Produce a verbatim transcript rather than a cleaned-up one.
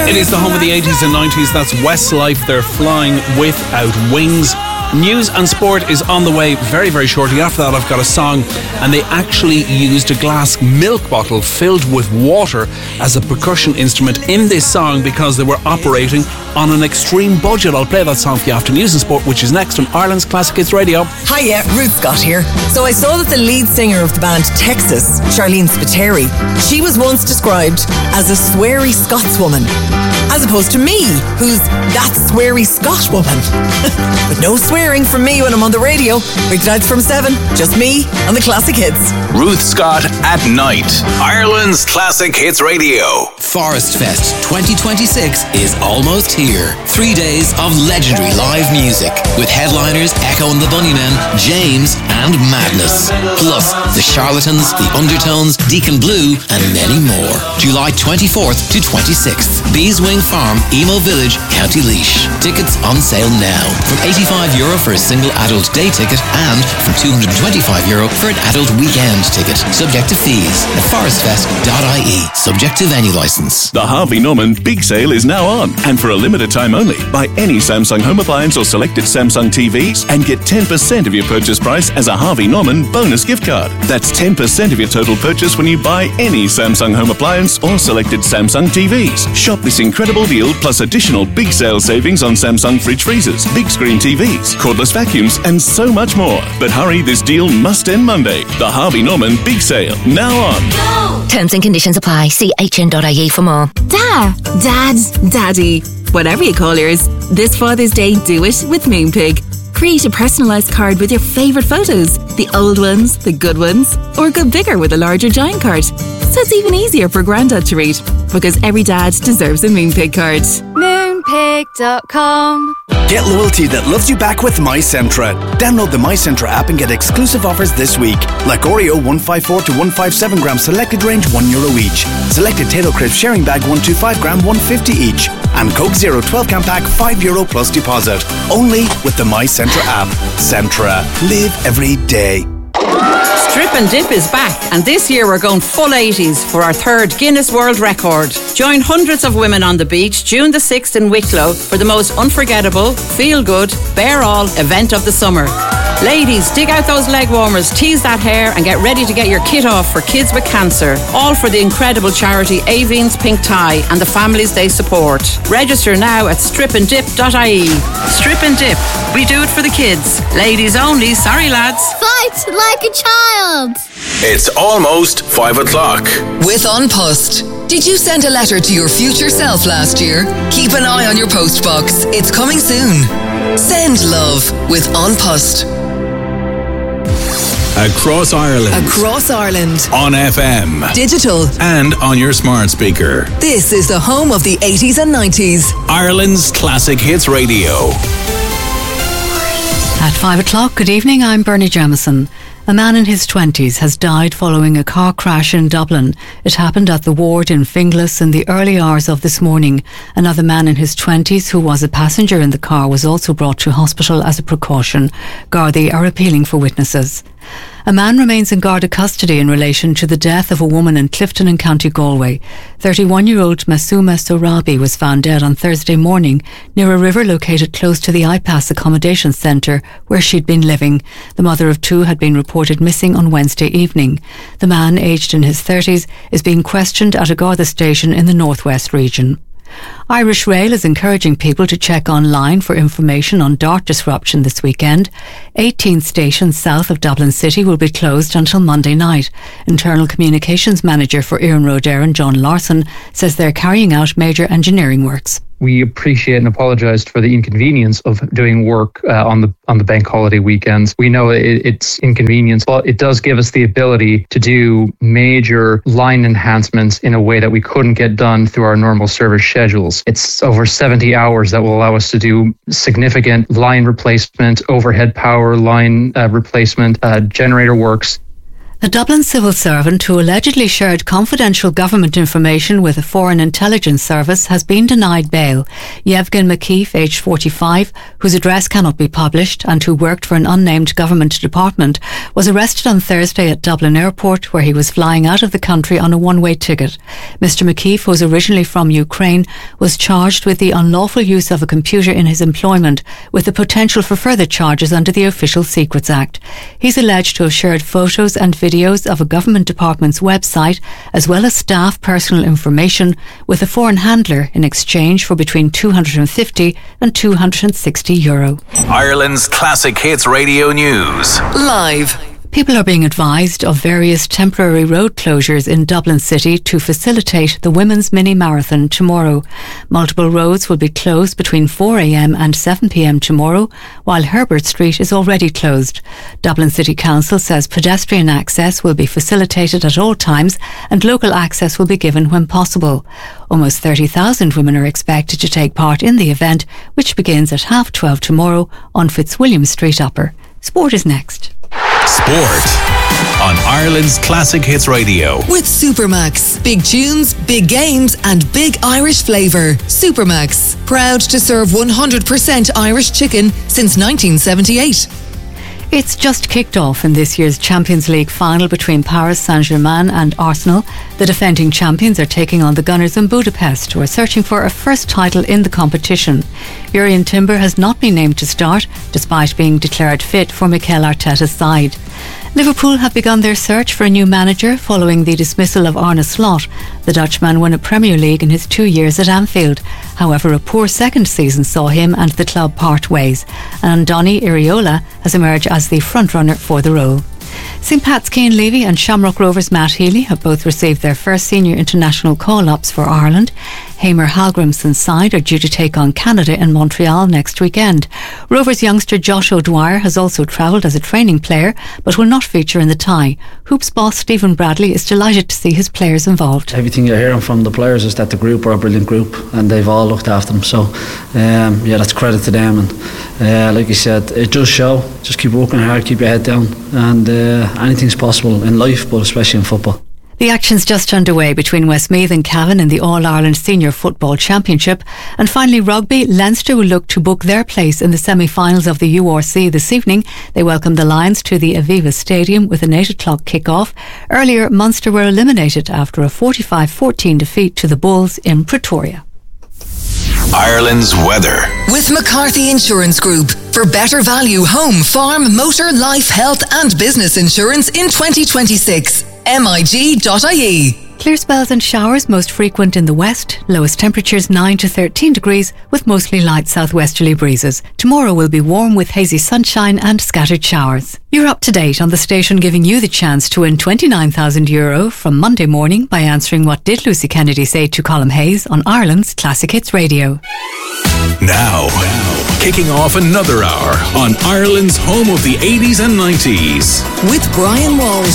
It is the home of the eighties and nineties. That's Westlife. They're flying without wings. News and sport is on the way very, very shortly. After that, I've got a song, and they actually used a glass milk bottle filled with water as a percussion instrument in this song because they were operating on an extreme budget. I'll play that song for you after news and sport, which is next on Ireland's Classic Hits Radio. Hiya, Ruth Scott here. So I saw that the lead singer of the band Texas, Charlene Spiteri, she was once described as a sweary Scotswoman, as opposed to me, who's that sweary Scotch woman. But no swearing from me when I'm on the radio. Weeknights from seven, just me and the Classic Hits. Ruth Scott at night. Ireland's Classic Hits Radio. Forest Fest twenty twenty-six is almost here. Three days of legendary live music with headliners Echo and the Bunnymen, James and Madness. Plus The Charlatans, The Undertones, Deacon Blue and many more. July twenty-fourth to twenty-sixth. Beeswing Farm, Emo Village, County Laois. Tickets on sale now from eighty-five euro for a single adult day ticket and from two hundred twenty-five euro for an adult weekend ticket. Subject to fees at forestfest dot I E. Subject to venue licence. The Harvey Norman Big Sale is now on, and for a limited time only. Buy any Samsung home appliance or selected Samsung T Vs and get ten percent of your purchase price as a Harvey Norman bonus gift card. That's ten percent of your total purchase when you buy any Samsung home appliance or selected Samsung T Vs. Shop this incredible deal plus additional big sale savings on Samsung fridge freezers, big screen T Vs, cordless vacuums and so much more. But hurry, this deal must end Monday. The Harvey Norman Big Sale, now on. Go! Terms and conditions apply. See H N dot I E for more. Da, Dad, Daddy, whatever you call yours, this Father's Day do it with Moonpig. Create a personalised card with your favourite photos, the old ones, the good ones, or go bigger with a larger giant card. So it's even easier for Grandad to read, because every dad deserves a Moonpig card. Moonpig dot com. Get loyalty that loves you back with MyCentra. Download the MyCentra app and get exclusive offers this week, like Oreo one fifty-four to one fifty-seven gram selected range one euro each, selected Taylor Crisp sharing bag one twenty-five gram one fifty each, and Coke Zero twelve can pack five euro plus deposit. Only with the MyCentra app. Centra. Live every day. Strip and Dip is back, and this year we're going full eighties for our third Guinness World Record. Join hundreds of women on the beach June the sixth in Wicklow for the most unforgettable, feel-good, bear-all event of the summer. Ladies, dig out those leg warmers, tease that hair and get ready to get your kit off for kids with cancer. All for the incredible charity Aveen's Pink Tie and the families they support. Register now at strip and dip dot I E. Strip and Dip. We do it for the kids. Ladies only, sorry lads. Fight like a child. It's almost five o'clock. With An Post. Did you send a letter to your future self last year? Keep an eye on your post box. It's coming soon. Send love with An Post. Across Ireland. Across Ireland. On F M. Digital. And on your smart speaker. This is the home of the eighties and nineties. Ireland's Classic Hits Radio. At five o'clock, good evening, I'm Bernie Jamieson. A man in his twenties has died following a car crash in Dublin. It happened at the ward in Finglas in the early hours of this morning. Another man in his twenties who was a passenger in the car was also brought to hospital as a precaution. Gardaí are appealing for witnesses. A man remains in Garda custody in relation to the death of a woman in Clifton in County Galway. thirty-one-year-old Masuma Sorabi was found dead on Thursday morning near a river located close to the I-Pass accommodation centre where she'd been living. The mother of two had been reported missing on Wednesday evening. The man, aged in his thirties, is being questioned at a Garda station in the northwest region. Irish Rail is encouraging people to check online for information on DART disruption this weekend. eighteen stations south of Dublin City will be closed until Monday night. Internal Communications Manager for Iarn Road Éireann, John Larson, says they're carrying out major engineering works. We appreciate and apologise for the inconvenience of doing work uh, on the on the bank holiday weekends. We know it, it's inconvenience, but it does give us the ability to do major line enhancements in a way that we couldn't get done through our normal service schedules. It's over seventy hours that will allow us to do significant line replacement, overhead power line uh, replacement, uh, generator works. A Dublin civil servant who allegedly shared confidential government information with a foreign intelligence service has been denied bail. Yevgen McKeith, aged forty-five, whose address cannot be published and who worked for an unnamed government department, was arrested on Thursday at Dublin Airport, where he was flying out of the country on a one-way ticket. Mister McKeith, who was originally from Ukraine, was charged with the unlawful use of a computer in his employment, with the potential for further charges under the Official Secrets Act. He's alleged to have shared photos and videos videos of a government department's website, as well as staff personal information, with a foreign handler in exchange for between two hundred fifty and two hundred sixty euro. Ireland's Classic Hits Radio News. Live. People are being advised of various temporary road closures in Dublin City to facilitate the Women's Mini Marathon tomorrow. Multiple roads will be closed between four a.m. and seven p.m. tomorrow, while Herbert Street is already closed. Dublin City Council says pedestrian access will be facilitated at all times and local access will be given when possible. Almost thirty thousand women are expected to take part in the event, which begins at half twelve tomorrow on Fitzwilliam Street Upper. Sport is next. Sport on Ireland's Classic Hits Radio. With Supermax. Big tunes, big games and big Irish flavour. Supermax. Proud to serve one hundred percent Irish chicken since nineteen seventy-eight. It's just kicked off in this year's Champions League final between Paris Saint-Germain and Arsenal. The defending champions are taking on the Gunners in Budapest, who are searching for a first title in the competition. Jurrien Timber has not been named to start, despite being declared fit for Mikel Arteta's side. Liverpool have begun their search for a new manager following the dismissal of Arne Slot. The Dutchman won a Premier League in his two years at Anfield. However, a poor second season saw him and the club part ways, and Donny Iriola has emerged as the frontrunner for the role. Saint Pat's Cian Levy and Shamrock Rovers' Matt Healy have both received their first senior international call-ups for Ireland. Hamer Hallgrimsson's side are due to take on Canada in Montreal next weekend. Rovers youngster Josh O'Dwyer has also travelled as a training player, but will not feature in the tie. Hoops boss Stephen Bradley is delighted to see his players involved. Everything you're hearing from the players is that the group are a brilliant group and they've all looked after them, so um, yeah, that's credit to them. And uh, like you said, it does show. Just keep working hard, keep your head down, and uh, anything's possible in life, but especially in football. The action's just underway between Westmeath and Cavan in the All-Ireland Senior Football Championship. And finally, rugby. Leinster will look to book their place in the semi-finals of the U R C this evening. They welcome the Lions to the Aviva Stadium with an eight o'clock kick-off. Earlier, Munster were eliminated after a forty-five fourteen defeat to the Bulls in Pretoria. Ireland's weather. With McCarthy Insurance Group. For better value home, farm, motor, life, health and business insurance in twenty twenty-six. M I G dot I E. Clear spells and showers most frequent in the west. Lowest temperatures nine to thirteen degrees with mostly light southwesterly breezes. Tomorrow will be warm with hazy sunshine and scattered showers. You're up to date on the station giving you the chance to win twenty-nine thousand euro from Monday morning by answering What Did Lucy Kennedy Say to Colm Hayes on Ireland's Classic Hits Radio. Now, now, kicking off another hour on Ireland's home of the eighties and nineties. With Brian Walsh.